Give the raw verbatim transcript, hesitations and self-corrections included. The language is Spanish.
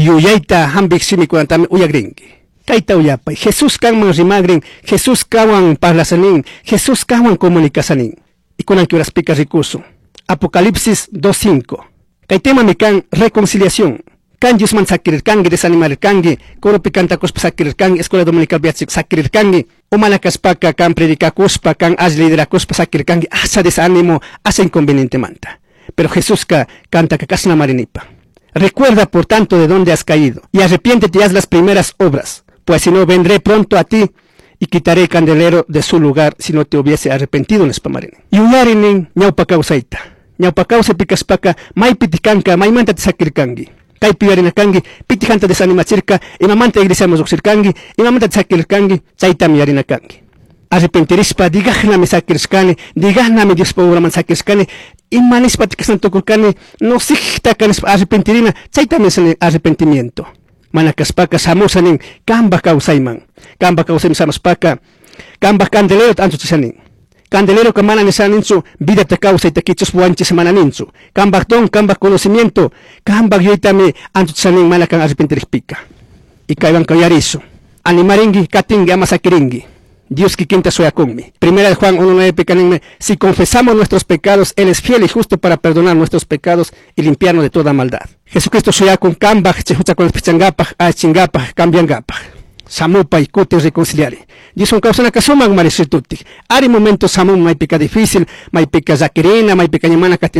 yuyayta hambik simikunantami uyagrinki. Kaita uyapay, Jesús kanman rimagrin, Jesús kawan parlasanin, Jesús kawan comunicasanin. Y con el que explica recurso. Apocalipsis dos cinco. Kaitema mi kan reconciliación. Kan Yusman sakirir kangi, desanimar kangi, koro pikanta kuspa sakirir kangi, escuela dominical biatsik sakirir kangi, o malakaspaka kan predica kuspa, kan as lidera kuspa sakirir kangi, asa desánimo, asa inconveniente manta. Pero Jesús ka canta que kasna marinipa. Recuerda por tanto de dónde has caído, y arrepiéntete y haz las primeras obras, pues si no vendré pronto a ti, y quitaré el candelero de su lugar si no te hubiese arrepentido en espamarini. Y uyarinin ñaupa causaita, ñaupa causa picaspaka, may pitikanka, may manta te sakir kangi. Kay piwarina kangi, pitijanta desanimachirka, imamanta iglesia mozuxir kangi, imamanta sakir kangi, chaita miyarina kangi. Arrepentirispa, digahnami sakirskane, digahnami Dios pobraman sakirskane, imanispa tikasantokurkane, no sihtakan arrepentirina, chaita mesane arrepentimiento. Manakaspaka samusanin, kamba kausaiman, kamba kausaiman samaspaka, kamba candelero tanto chisanin. Candelero que mana nesaninsu, vida te causa y te quichos buanches mananinsu. Kambak don, kambak conocimiento, kambak yoitame antuchanin manakan arrepentirispika. Y kaiban kayariso. Animaringi, katingi, amasakiringi. Dios que quinta soy conmi. Primera de Juan uno nueve pecanenme. Si confesamos nuestros pecados, Él es fiel y justo para perdonar nuestros pecados y limpiarnos de toda maldad. Jesucristo soy con kambak, chehucha con el pichangapaj, a chingapaj, cambiangapaj. Samupa y cute reconciliare. Dios un causa na kasoma marisituti. Ari momento samum may pica difícil, may pica zakirina, may pica ñamana